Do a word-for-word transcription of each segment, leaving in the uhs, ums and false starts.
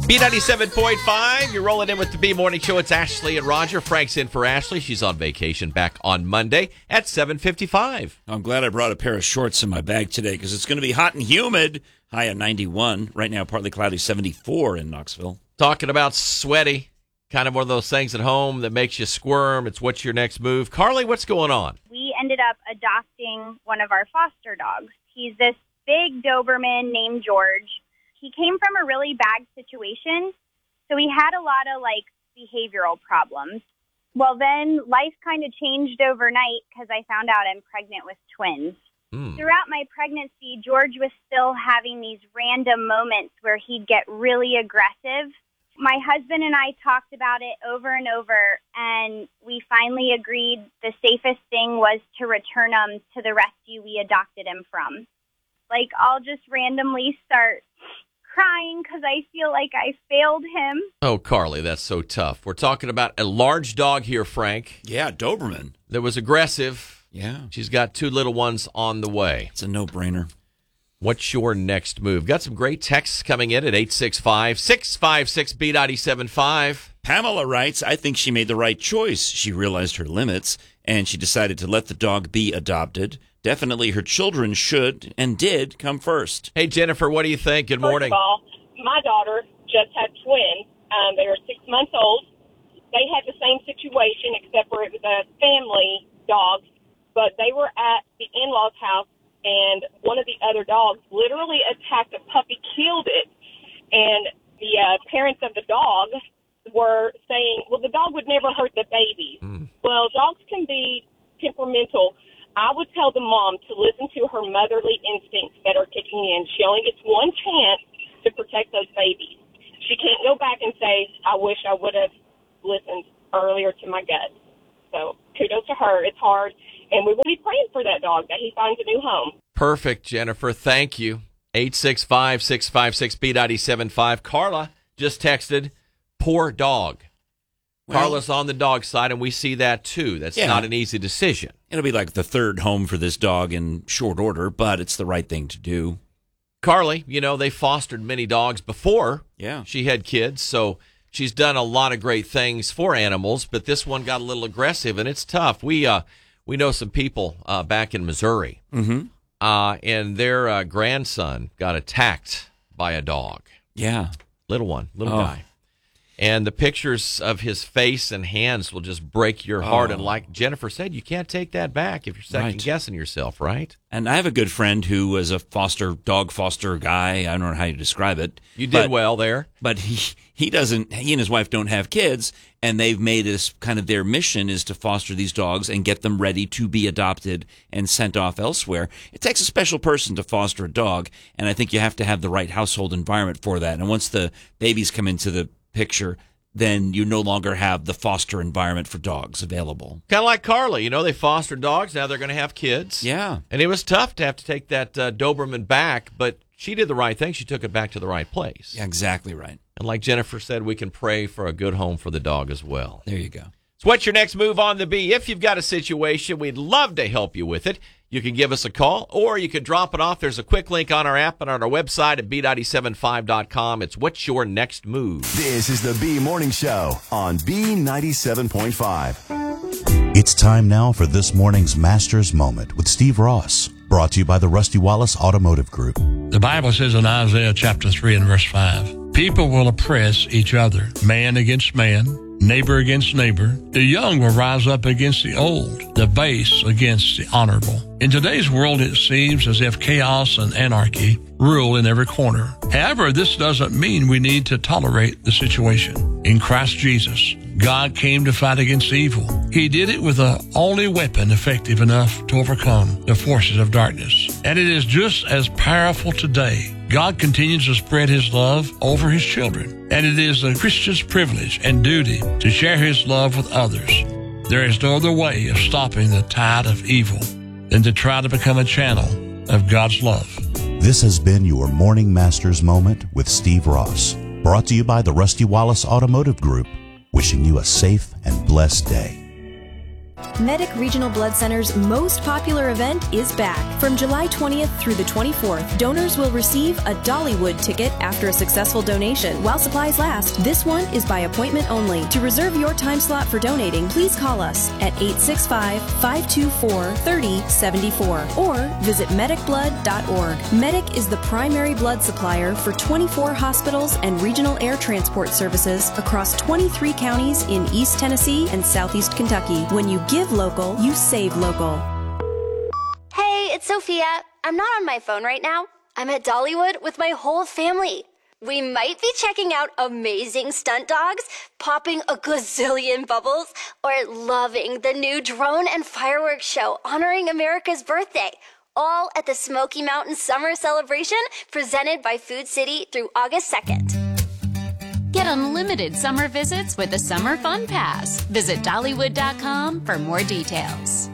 B ninety-seven point five, you're rolling in with the B Morning Show. It's Ashley and Roger. Frank's in for Ashley. She's on vacation, back on Monday at seven fifty-five. I'm glad I brought a pair of shorts in my bag today because it's going to be hot and humid. High at ninety-one. Right now, partly cloudy, seventy-four in Knoxville. Talking about sweaty, kind of one of those things at home that makes you squirm. It's what's your next move. Carly, what's going on? We ended up adopting one of our foster dogs. He's this big Doberman named George. He came from a really bad situation, so he had a lot of, like, behavioral problems. Well, then life kind of changed overnight because I found out I'm pregnant with twins. Mm. Throughout my pregnancy, George was still having these random moments where he'd get really aggressive. My husband and I talked about it over and over, and we finally agreed the safest thing was to return him to the rescue we adopted him from. Like, I'll just randomly start crying because I feel like I failed him. Oh, Carly, that's so tough. We're talking about a large dog here, Frank. Yeah, Doberman. That was aggressive. Yeah. She's got two little ones on the way. It's a no-brainer. What's your next move? Got some great texts coming in at eight six five, six five six, B nine seven five. Pamela writes, I think she made the right choice. She realized her limits, and she decided to let the dog be adopted. Definitely her children should and did come first. Hey, Jennifer, what do you think? Good morning. First of all, my daughter just had twins. Um, they were six months old. They had the same situation, except for it was a family dog. But they were at the in-laws' house, and one of the other dogs literally attacked a puppy, killed it. And the uh, parents of the dog were saying, well, the dog would never hurt the babies. Mm. Well, dogs can be temperamental. I would tell the mom to listen to her motherly instincts that are kicking in. She only gets one chance to protect those babies. She can't go back and say, I wish I would have listened earlier to my gut. So kudos to her. It's hard. And we will be praying for that dog that he finds a new home. Perfect, Jennifer. Thank you. eight six five, six five six, B nine seven five. Carla just texted, poor dog. Well, Carla's on the dog side, and we see that too. That's yeah. not an easy decision. It'll be like the third home for this dog in short order, but it's the right thing to do. Carly, you know, they fostered many dogs before yeah. she had kids, so she's done a lot of great things for animals, but this one got a little aggressive, and it's tough. We uh, we know some people uh, back in Missouri, mm-hmm. uh, and their uh, grandson got attacked by a dog. Yeah. Little one, little oh. guy. And the pictures of his face and hands will just break your heart. Oh. And like Jennifer said, you can't take that back if you're second-guessing right. yourself, right? And I have a good friend who was a foster, dog foster guy. I don't know how you describe it. You did but, well there. But he, he doesn't, he and his wife don't have kids, and they've made this kind of their mission is to foster these dogs and get them ready to be adopted and sent off elsewhere. It takes a special person to foster a dog, and I think you have to have the right household environment for that. And once the babies come into the picture, then you no longer have the foster environment for dogs available. Kind of like Carly. You know, they fostered dogs. Now they're going to have kids. Yeah. And it was tough to have to take that uh, Doberman back, but she did the right thing. She took it back to the right place. Yeah, exactly right. And like Jennifer said, we can pray for a good home for the dog as well. There you go. So what's your next move on the B? If you've got a situation, we'd love to help you with it. You can give us a call, or you can drop it off. There's a quick link on our app and on our website at B nine seven five dot com. It's What's Your Next Move? This is the B Morning Show on B ninety-seven point five. It's time now for this morning's Master's Moment with Steve Ross, brought to you by the Rusty Wallace Automotive Group. The Bible says in Isaiah chapter three and verse five, people will oppress each other, man against man, neighbor against neighbor. The young will rise up against the old, the base against the honorable. In today's world, it seems as if chaos and anarchy rule in every corner. However, this doesn't mean we need to tolerate the situation. In Christ Jesus, God came to fight against evil. He did it with the only weapon effective enough to overcome the forces of darkness. And it is just as powerful today. God continues to spread His love over His children, and it is a Christian's privilege and duty to share His love with others. There is no other way of stopping the tide of evil than to try to become a channel of God's love. This has been your Morning Master's Moment with Steve Ross, brought to you by the Rusty Wallace Automotive Group, wishing you a safe and blessed day. Medic Regional Blood Center's most popular event is back. From July twentieth through the twenty-fourth, donors will receive a Dollywood ticket after a successful donation. While supplies last, this one is by appointment only. To reserve your time slot for donating, please call us at eight six five, five two four, three zero seven four or visit medic blood dot org. Medic is the primary blood supplier for twenty-four hospitals and regional air transport services across twenty-three counties in East Tennessee and Southeast Kentucky. When you give local, you save local. Hey, it's Sophia. I'm not on my phone right now. I'm at Dollywood with my whole family. We might be checking out amazing stunt dogs, popping a gazillion bubbles, or loving the new drone and fireworks show honoring America's birthday. All at the Smoky Mountain Summer Celebration presented by Food City through August second. Get unlimited summer visits with the Summer Fun Pass. Visit Dollywood dot com for more details.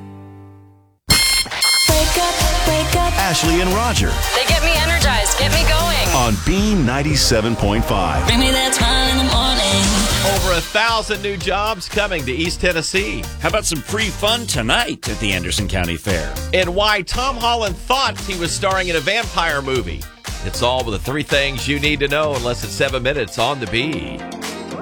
Wake up, wake up. Ashley and Roger. They get me energized, get me going. On B ninety-seven point five. Bring me that smile in the morning. Over a thousand new jobs coming to East Tennessee. How about some free fun tonight at the Anderson County Fair? And why Tom Holland thought he was starring in a vampire movie. It's all with the three things you need to know in less than seven minutes on the B.